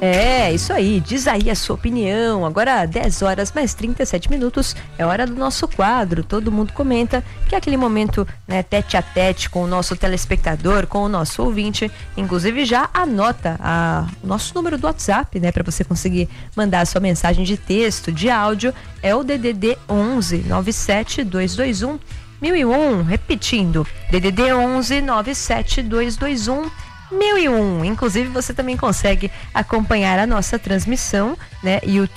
Isso aí, diz aí a sua opinião. Agora 10 horas mais 37 minutos, é hora do nosso quadro Todo Mundo Comenta, que é aquele momento, né, tete a tete com o nosso telespectador, com o nosso ouvinte. Inclusive já anota o nosso número do WhatsApp, né, para você conseguir mandar a sua mensagem de texto, de áudio, é o DDD 11 97 221 1001, repetindo, DDD 11 97 221 1001. Inclusive você também consegue acompanhar a nossa transmissão, né,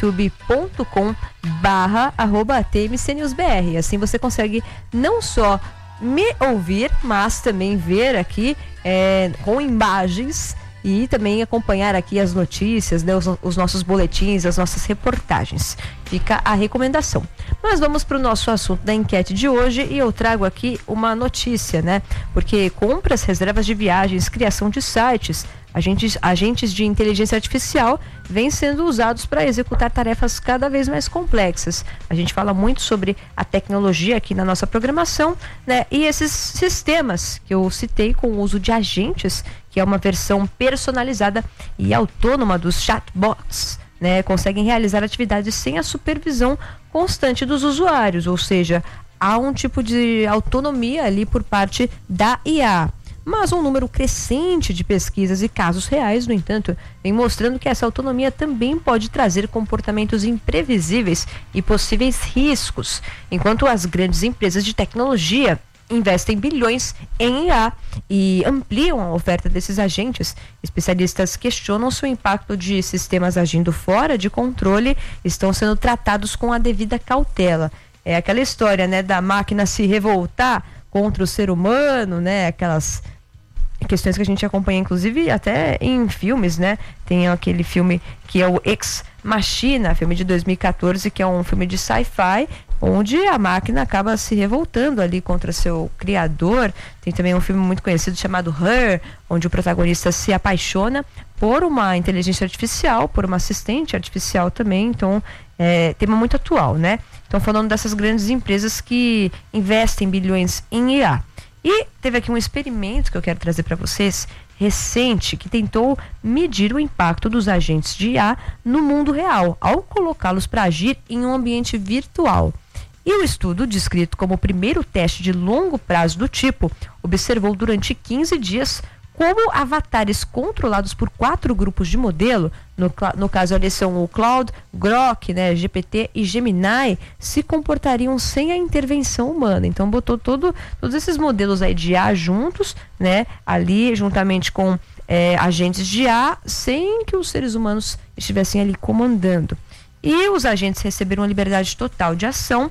youtube.com/@tmcnewsbr. Assim você consegue não só me ouvir, mas também ver aqui com imagens e também acompanhar aqui as notícias, né, os nossos boletins, as nossas reportagens. Fica a recomendação. Mas vamos para o nosso assunto da enquete de hoje e eu trago aqui uma notícia, né? Porque compras, reservas de viagens, criação de sites, agentes de inteligência artificial vêm sendo usados para executar tarefas cada vez mais complexas. A gente fala muito sobre a tecnologia aqui na nossa programação, né? E esses sistemas que eu citei com o uso de agentes, que é uma versão personalizada e autônoma dos chatbots, né, conseguem realizar atividades sem a supervisão constante dos usuários, ou seja, há um tipo de autonomia ali por parte da IA. Mas um número crescente de pesquisas e casos reais, no entanto, vem mostrando que essa autonomia também pode trazer comportamentos imprevisíveis e possíveis riscos, enquanto as grandes empresas de tecnologia investem bilhões em IA e ampliam a oferta desses agentes. Especialistas questionam se o impacto de sistemas agindo fora de controle estão sendo tratados com a devida cautela. É aquela história, né, da máquina se revoltar contra o ser humano, né, aquelas questões que a gente acompanha, inclusive, até em filmes, né? Tem aquele filme que é o Ex Machina, filme de 2014, que é um filme de sci-fi, onde a máquina acaba se revoltando ali contra seu criador. Tem também um filme muito conhecido chamado Her, onde o protagonista se apaixona por uma inteligência artificial, por uma assistente artificial também. Então, tema muito atual, né? Então, falando dessas grandes empresas que investem bilhões em IA. E teve aqui um experimento que eu quero trazer para vocês, recente, que tentou medir o impacto dos agentes de IA no mundo real, ao colocá-los para agir em um ambiente virtual. E o estudo, descrito como o primeiro teste de longo prazo do tipo, observou durante 15 dias como avatares controlados por 4 grupos de modelo, no caso ali são o Claude, Grok, né, GPT e Gemini, se comportariam sem a intervenção humana. Então botou todos esses modelos aí de IA juntos, né, ali juntamente com agentes de IA, sem que os seres humanos estivessem ali comandando. E os agentes receberam a liberdade total de ação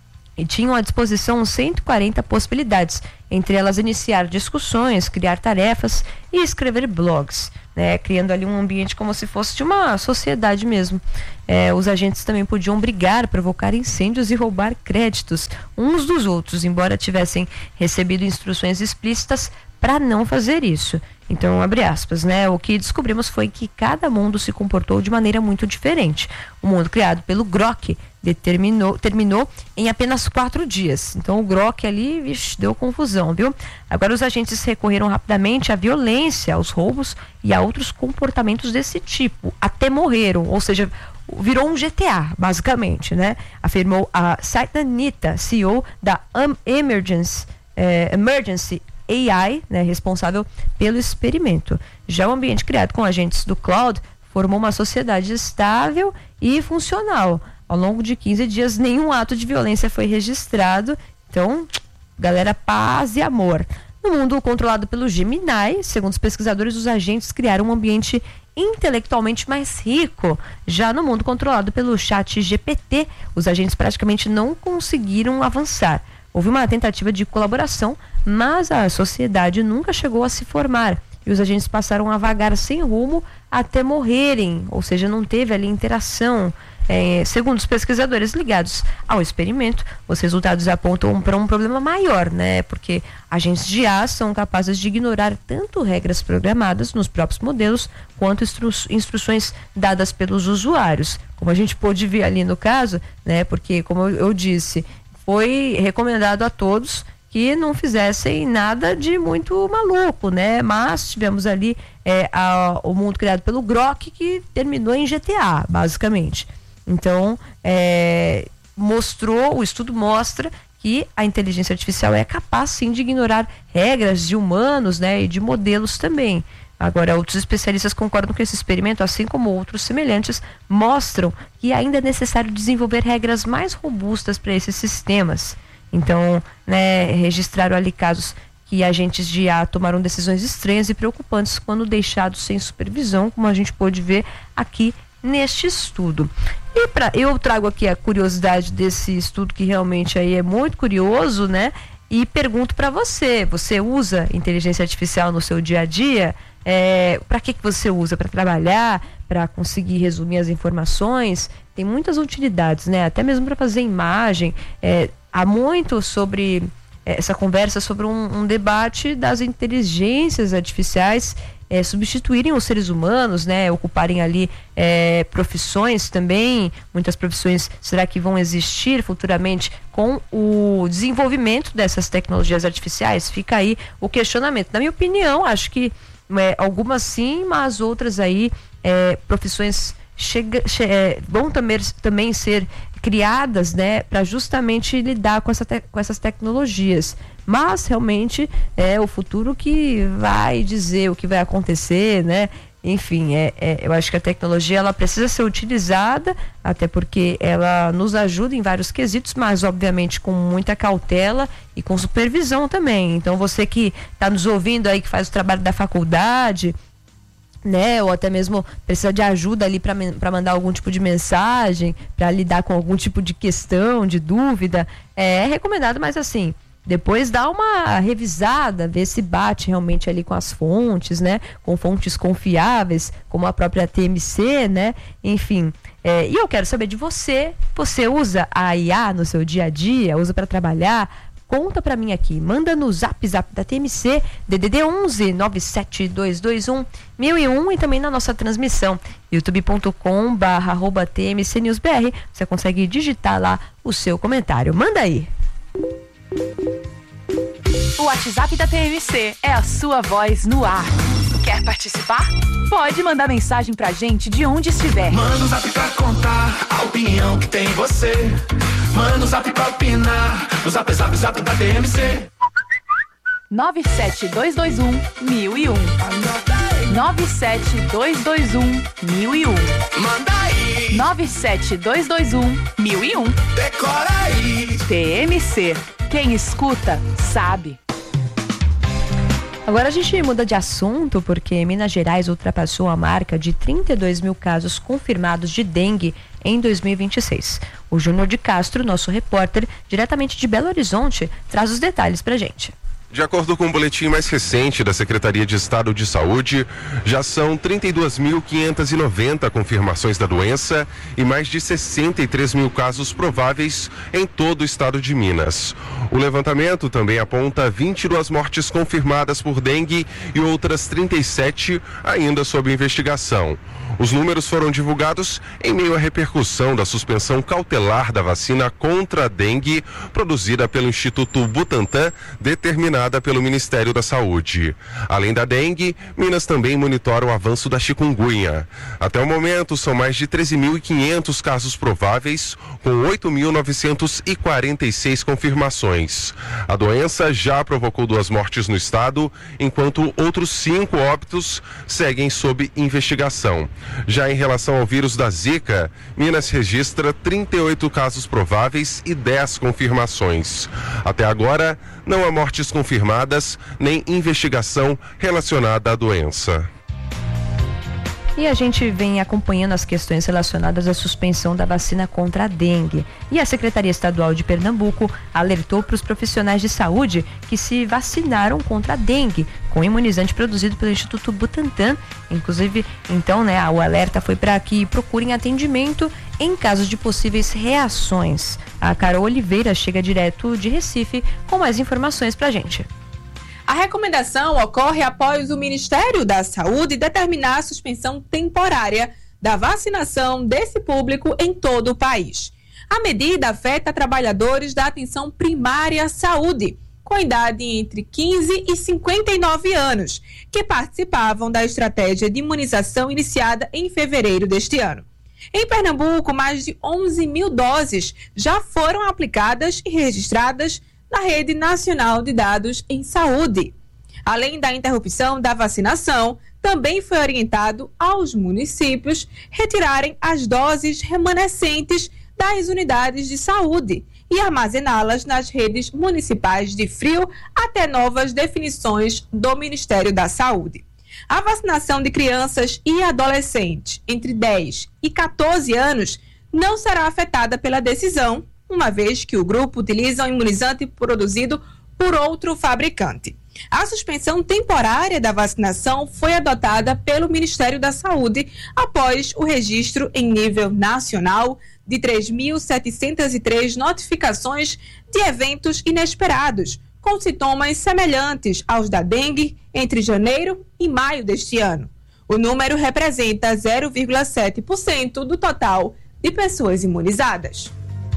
e tinham à disposição 140 possibilidades, entre elas iniciar discussões, criar tarefas e escrever blogs, né, criando ali um ambiente como se fosse de uma sociedade mesmo. Os agentes também podiam brigar, provocar incêndios e roubar créditos uns dos outros, embora tivessem recebido instruções explícitas para não fazer isso. Então, abre aspas, né? O que descobrimos foi que cada mundo se comportou de maneira muito diferente. O mundo criado pelo Grok terminou em apenas 4 dias. Então, o Grok ali, deu confusão, viu? Agora, os agentes recorreram rapidamente à violência, aos roubos e a outros comportamentos desse tipo. Até morreram, ou seja, virou um GTA, basicamente, né? Afirmou a Satya, CEO da Emergency AI, né, responsável pelo experimento. Já o ambiente criado com agentes do Cloud formou uma sociedade estável e funcional. Ao longo de 15 dias, nenhum ato de violência foi registrado. Então, galera, paz e amor. No mundo controlado pelo Gemini, segundo os pesquisadores, os agentes criaram um ambiente intelectualmente mais rico. Já no mundo controlado pelo ChatGPT, os agentes praticamente não conseguiram avançar. Houve uma tentativa de colaboração, mas a sociedade nunca chegou a se formar e os agentes passaram a vagar sem rumo até morrerem, ou seja, não teve ali interação. Segundo os pesquisadores ligados ao experimento, os resultados apontam para um problema maior, né? Porque agentes de IA são capazes de ignorar tanto regras programadas nos próprios modelos quanto instruções dadas pelos usuários. Como a gente pôde ver ali no caso, né? Porque, como eu disse, foi recomendado a todos que não fizessem nada de muito maluco, né? Mas tivemos ali o mundo criado pelo Grok, que terminou em GTA, basicamente. Então, o estudo mostra que a inteligência artificial é capaz, sim, de ignorar regras de humanos, né? E de modelos também. Agora, outros especialistas concordam que esse experimento, assim como outros semelhantes, mostram que ainda é necessário desenvolver regras mais robustas para esses sistemas. Então, né, registraram ali casos que agentes de IA tomaram decisões estranhas e preocupantes quando deixados sem supervisão, como a gente pôde ver aqui neste estudo. E eu trago aqui a curiosidade desse estudo, que realmente aí é muito curioso, né? E pergunto para você usa inteligência artificial no seu dia a dia? Para que você usa? Para trabalhar? Para conseguir resumir as informações? Tem muitas utilidades, né? Até mesmo para fazer imagem. Há muito sobre essa conversa sobre um debate das inteligências artificiais substituírem os seres humanos, né? Ocuparem ali profissões também. Muitas profissões, será que vão existir futuramente com o desenvolvimento dessas tecnologias artificiais? Fica aí o questionamento. Na minha opinião, acho que algumas sim, mas outras aí, profissões vão também ser criadas, né, para justamente lidar com essas tecnologias. Mas realmente é o futuro que vai dizer o que vai acontecer, né? Enfim, eu acho que a tecnologia ela precisa ser utilizada, até porque ela nos ajuda em vários quesitos, mas obviamente com muita cautela e com supervisão também. Então você que está nos ouvindo aí, que faz o trabalho da faculdade, né, ou até mesmo precisa de ajuda ali para mandar algum tipo de mensagem, para lidar com algum tipo de questão, de dúvida, é recomendado, mas assim, depois dá uma revisada, ver se bate realmente ali com as fontes, né? Com fontes confiáveis, como a própria TMC, né? Enfim, e eu quero saber de você. Você usa a IA no seu dia a dia? Usa para trabalhar? Conta pra mim aqui, manda no zap da TMC, DDD 11 97221 1001 e também na nossa transmissão, youtube.com/TMCNewsBR. Você consegue digitar lá o seu comentário. Manda aí. O WhatsApp da TMC é a sua voz no ar. Quer participar? Pode mandar mensagem pra gente de onde estiver. Manda um zap pra contar a opinião que tem você. Manda um zap pra opinar no zap da TMC. 97221-1001. 97221-1001. Manda aí. 97221-1001. Decora aí. TMC. Quem escuta, sabe. Agora a gente muda de assunto porque Minas Gerais ultrapassou a marca de 32 mil casos confirmados de dengue em 2026. O Júnior de Castro, nosso repórter, diretamente de Belo Horizonte, traz os detalhes pra gente. De acordo com o boletim mais recente da Secretaria de Estado de Saúde, já são 32.590 confirmações da doença e mais de 63 mil casos prováveis em todo o estado de Minas. O levantamento também aponta 22 mortes confirmadas por dengue e outras 37 ainda sob investigação. Os números foram divulgados em meio à repercussão da suspensão cautelar da vacina contra a dengue produzida pelo Instituto Butantan, determinada pelo Ministério da Saúde. Além da dengue, Minas também monitora o avanço da chikungunya. Até o momento, são mais de 13.500 casos prováveis, com 8.946 confirmações. A doença já provocou 2 mortes no estado, enquanto outros 5 óbitos seguem sob investigação. Já em relação ao vírus da Zika, Minas registra 38 casos prováveis e 10 confirmações. Até agora, não há mortes confirmadas nem investigação relacionada à doença. E a gente vem acompanhando as questões relacionadas à suspensão da vacina contra a dengue. E a Secretaria Estadual de Pernambuco alertou para os profissionais de saúde que se vacinaram contra a dengue com imunizante produzido pelo Instituto Butantan. Inclusive, então, né, o alerta foi para que procurem atendimento em casos de possíveis reações. A Carol Oliveira chega direto de Recife com mais informações para a gente. A recomendação ocorre após o Ministério da Saúde determinar a suspensão temporária da vacinação desse público em todo o país. A medida afeta trabalhadores da atenção primária à saúde, com idade entre 15 e 59 anos, que participavam da estratégia de imunização iniciada em fevereiro deste ano. Em Pernambuco, mais de 11 mil doses já foram aplicadas e registradas na Rede Nacional de Dados em Saúde. Além da interrupção da vacinação, também foi orientado aos municípios retirarem as doses remanescentes das unidades de saúde e armazená-las nas redes municipais de frio até novas definições do Ministério da Saúde. A vacinação de crianças e adolescentes entre 10 e 14 anos não será afetada pela decisão, uma vez que o grupo utiliza um imunizante produzido por outro fabricante. A suspensão temporária da vacinação foi adotada pelo Ministério da Saúde após o registro em nível nacional de 3.703 notificações de eventos inesperados, com sintomas semelhantes aos da dengue entre janeiro e maio deste ano. O número representa 0,7% do total de pessoas imunizadas.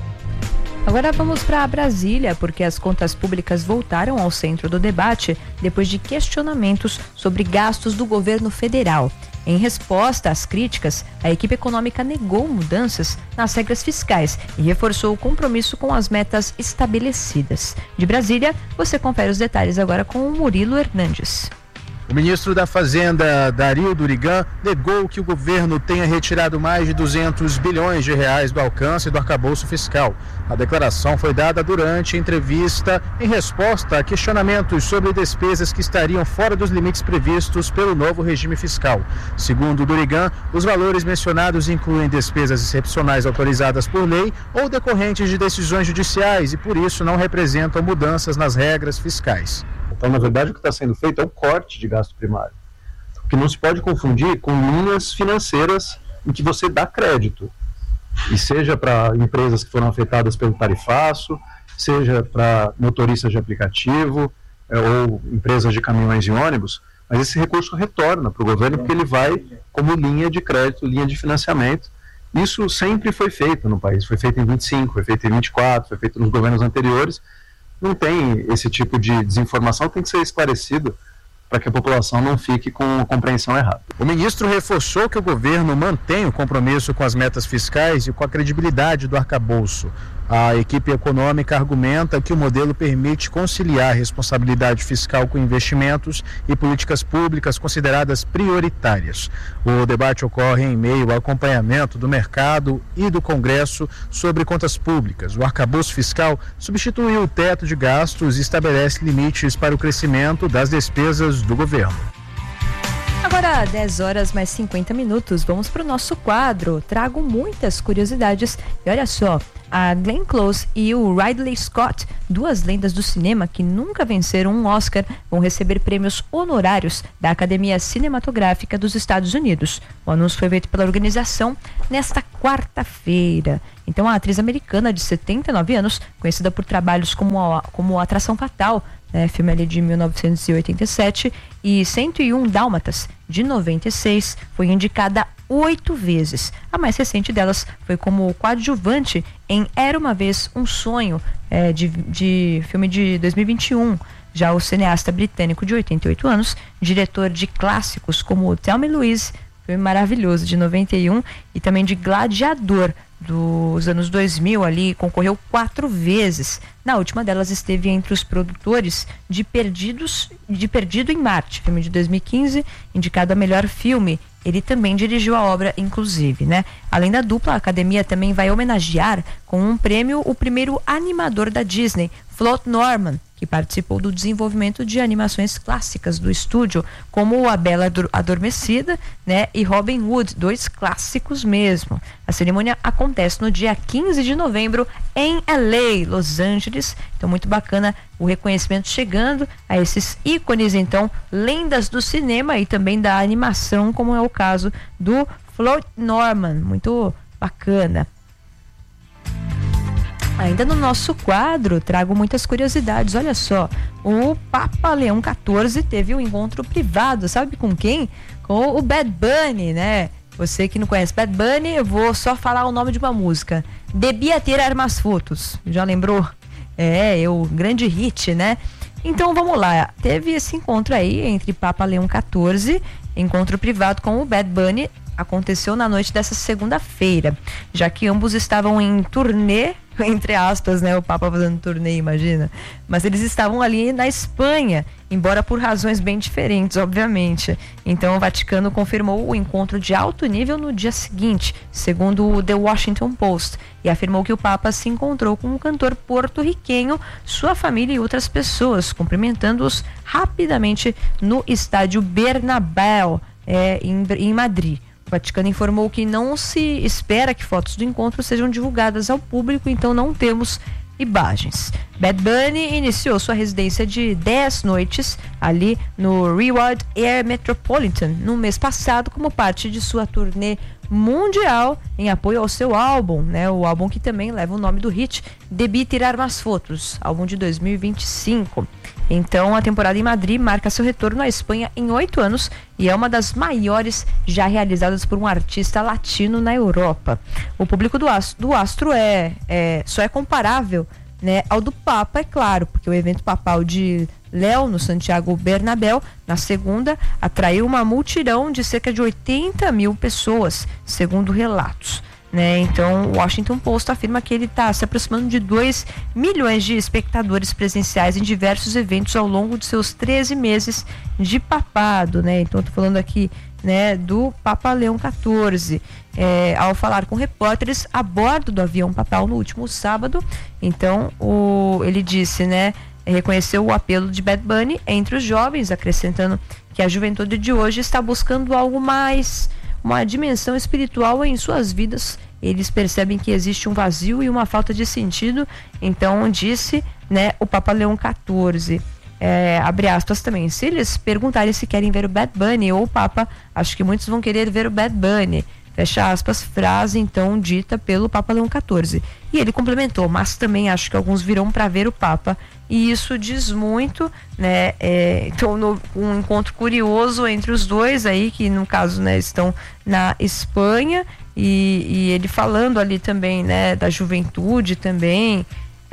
Agora vamos para Brasília, porque as contas públicas voltaram ao centro do debate depois de questionamentos sobre gastos do governo federal. Em resposta às críticas, a equipe econômica negou mudanças nas regras fiscais e reforçou o compromisso com as metas estabelecidas. De Brasília, você confere os detalhes agora com o Murilo Hernandes. O ministro da Fazenda, Dario Durigan, negou que o governo tenha retirado mais de 200 bilhões de reais do alcance do arcabouço fiscal. A declaração foi dada durante entrevista em resposta a questionamentos sobre despesas que estariam fora dos limites previstos pelo novo regime fiscal. Segundo Durigan, os valores mencionados incluem despesas excepcionais autorizadas por lei ou decorrentes de decisões judiciais e, por isso, não representam mudanças nas regras fiscais. Então, na verdade, o que está sendo feito é um corte de gasto primário, que não se pode confundir com linhas financeiras em que você dá crédito, e seja para empresas que foram afetadas pelo tarifaço, seja para motoristas de aplicativo ou empresas de caminhões e ônibus, mas esse recurso retorna para o governo porque ele vai como linha de crédito, linha de financiamento. Isso sempre foi feito no país, foi feito em 25, foi feito em 24, foi feito nos governos anteriores. Não tem esse tipo de desinformação, tem que ser esclarecido para que a população não fique com a compreensão errada. O ministro reforçou que o governo mantém o compromisso com as metas fiscais e com a credibilidade do arcabouço. A equipe econômica argumenta que o modelo permite conciliar responsabilidade fiscal com investimentos e políticas públicas consideradas prioritárias. O debate ocorre em meio ao acompanhamento do mercado e do Congresso sobre contas públicas. O arcabouço fiscal substituiu o teto de gastos e estabelece limites para o crescimento das despesas do governo. Agora, 10 horas mais 50 minutos, vamos para o nosso quadro. Trago muitas curiosidades e olha só, a Glenn Close e o Ridley Scott, duas lendas do cinema que nunca venceram um Oscar, vão receber prêmios honorários da Academia Cinematográfica dos Estados Unidos. O anúncio foi feito pela organização nesta quarta-feira. Então, a atriz americana de 79 anos, conhecida por trabalhos como Atração Fatal, filme ali de 1987, e 101 Dálmatas, de 96, foi indicada 8 vezes. A mais recente delas foi como coadjuvante em Era Uma Vez um Sonho, de filme de 2021. Já o cineasta britânico de 88 anos, diretor de clássicos como Thelma e Louise, filme maravilhoso, de 91, e também de Gladiador, dos anos 2000 ali, concorreu 4 vezes. Na última delas esteve entre os produtores de Perdido em Marte, filme de 2015, indicado a melhor filme. Ele também dirigiu a obra, inclusive, né? Além da dupla, a academia também vai homenagear com um prêmio o primeiro animador da Disney, Floyd Norman, que participou do desenvolvimento de animações clássicas do estúdio, como A Bela Adormecida, né, e Robin Hood, 2 clássicos mesmo. A cerimônia acontece no dia 15 de novembro em LA, Los Angeles. Então, muito bacana o reconhecimento chegando a esses ícones, então, lendas do cinema e também da animação, como é o caso do Floyd Norman. Muito bacana. Ainda no nosso quadro, trago muitas curiosidades. Olha só, o Papa Leão XIV teve um encontro privado, sabe com quem? Com o Bad Bunny, né? Você que não conhece Bad Bunny, eu vou só falar o nome de uma música. Devia ter armas fotos. Já lembrou? O grande hit, né? Então vamos lá, teve esse encontro aí entre Papa Leão XIV, encontro privado com o Bad Bunny, aconteceu na noite dessa segunda-feira, já que ambos estavam em turnê, entre aspas, né? O Papa fazendo turnê, imagina. Mas eles estavam ali na Espanha, embora por razões bem diferentes, obviamente. Então o Vaticano confirmou o encontro de alto nível no dia seguinte, segundo o The Washington Post, e afirmou que o Papa se encontrou com um cantor porto-riquenho, sua família e outras pessoas, cumprimentando-os rapidamente no estádio Bernabéu, em Madrid. O Vaticano informou que não se espera que fotos do encontro sejam divulgadas ao público, então não temos imagens. Bad Bunny iniciou sua residência de 10 noites ali no Reward Air Metropolitan no mês passado, como parte de sua turnê mundial em apoio ao seu álbum, né? O álbum que também leva o nome do hit Debí Tirar Mais Fotos, álbum de 2025. Então a temporada em Madrid marca seu retorno à Espanha em 8 anos e é uma das maiores já realizadas por um artista latino na Europa. O público do astro só é comparável, né, ao do Papa, é claro, porque o evento papal de Léo no Santiago Bernabéu, na segunda, atraiu uma multidão de cerca de 80 mil pessoas, segundo relatos. Então o Washington Post afirma que ele está se aproximando de 2 milhões de espectadores presenciais em diversos eventos ao longo de seus 13 meses de papado, Então estou falando aqui, do Papa Leão XIV, ao falar com repórteres a bordo do avião papal no último sábado. Então ele disse, reconheceu o apelo de Bad Bunny entre os jovens, acrescentando que a juventude de hoje está buscando algo mais, uma dimensão espiritual em suas vidas. Eles percebem que existe um vazio e uma falta de sentido. Então disse, o Papa Leão XIV, abre aspas também, se eles perguntarem se querem ver o Bad Bunny ou o Papa, acho que muitos vão querer ver o Bad Bunny, fecha aspas, frase então dita pelo Papa Leão XIV. E ele complementou, mas também acho que alguns virão para ver o Papa, e isso diz muito, então um encontro curioso entre os dois aí, que no caso, estão na Espanha, e ele falando ali também, da juventude também,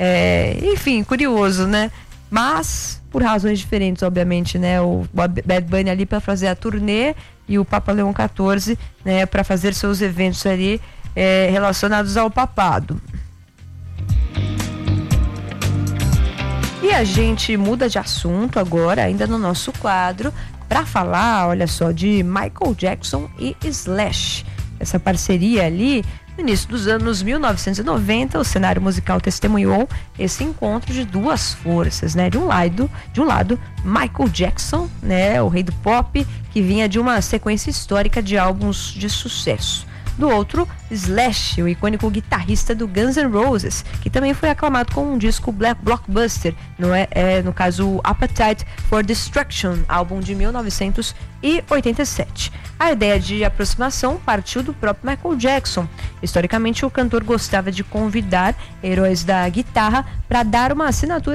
enfim, curioso, mas por razões diferentes, obviamente, o Bad Bunny ali para fazer a turnê e o Papa Leão XIV, para fazer seus eventos ali relacionados ao papado. E a gente muda de assunto agora, ainda no nosso quadro, para falar, olha só, de Michael Jackson e Slash. Essa parceria ali, no início dos anos 1990, o cenário musical testemunhou esse encontro de duas forças, De um lado, Michael Jackson, o rei do pop, que vinha de uma sequência histórica de álbuns de sucesso. Do outro, Slash, o icônico guitarrista do Guns N' Roses, que também foi aclamado com um disco blockbuster, no caso Appetite for Destruction, álbum de 1987. A ideia de aproximação partiu do próprio Michael Jackson. Historicamente, o cantor gostava de convidar heróis da guitarra para dar uma assinatura